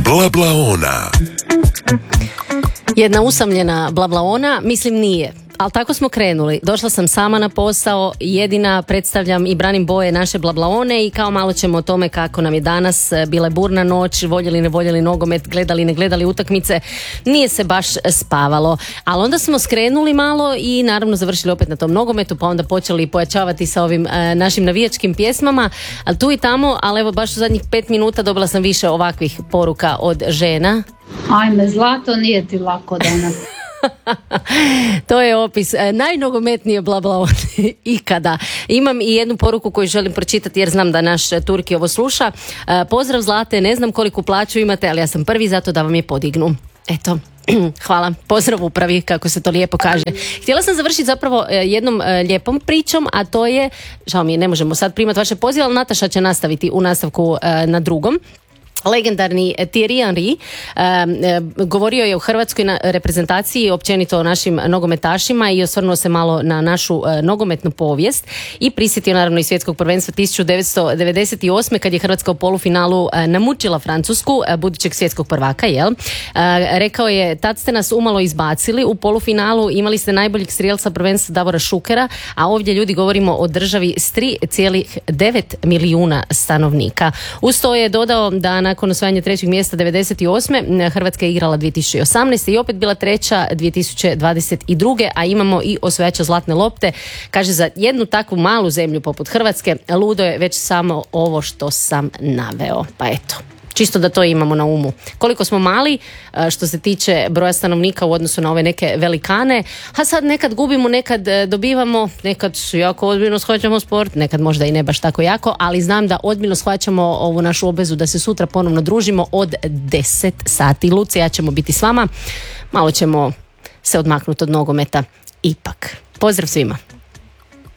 Blablaona. Jedna usamljena blablaona, mislim nije. Ali tako smo krenuli. Došla sam sama na posao, jedina predstavljam i branim boje naše blablaone i kao malo ćemo o tome kako nam je danas, bila je burna noć, voljeli ne voljeli nogomet, gledali ne gledali utakmice, nije se baš spavalo. Ali onda smo skrenuli malo i naravno završili opet na tom nogometu, pa onda počeli pojačavati sa ovim našim navijačkim pjesmama, ali tu i tamo, ali evo baš u zadnjih 5 minuta dobila sam više ovakvih poruka od žena. Ajme, Zlato, nije ti lako danas. To je opis najnogometnije blablaone ikada. Imam i jednu poruku koju želim pročitati jer znam da naš Turki ovo sluša. Pozdrav Zlate, ne znam koliku plaću imate, ali ja sam prvi zato da vam je podignu. Eto. Hvala, pozdrav upravi, kako se to lijepo kaže. Htjela sam završiti zapravo jednom lijepom pričom, a to je, žao mi je, ne možemo sad primati vaše pozive, ali Nataša će nastaviti u nastavku na drugom. Legendarni Thierry Henry govorio je u hrvatskoj reprezentaciji općenito o našim nogometašima i osvrnuo se malo na našu nogometnu povijest i prisjetio naravno i svjetskog prvenstva 1998. kad je Hrvatska u polufinalu namučila Francusku, budućeg svjetskog prvaka, jel? Rekao je, tad ste nas umalo izbacili, u polufinalu imali ste najboljeg strijelca prvenstva Davora Šukera, a ovdje ljudi govorimo o državi s 3,9 milijuna stanovnika. Uz to je dodao da nakon osvajanja 3. mjesta 98. Hrvatska je igrala 2018. i opet bila 3. 2022. a imamo i osvajača zlatne lopte. Kaže, za jednu takvu malu zemlju poput Hrvatske ludo je već samo ovo što sam naveo. Pa eto, čisto da to imamo na umu. Koliko smo mali što se tiče broja stanovnika u odnosu na ove neke velikane, a sad nekad gubimo, nekad dobivamo, nekad jako ozbiljno shvaćamo sport, nekad možda i ne baš tako jako, ali znam da ozbiljno shvaćamo ovu našu obvezu da se sutra ponovno družimo od 10 sati. Lucija, ćemo biti s vama, malo ćemo se odmaknuti od nogometa ipak. Pozdrav svima.